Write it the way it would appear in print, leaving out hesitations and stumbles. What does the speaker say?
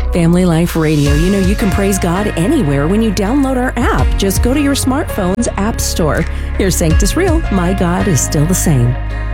Family Life Radio. You know, you can praise God anywhere when you download our app. Just go to your smartphone's app store. Your Sanctus Real, my God is still the same.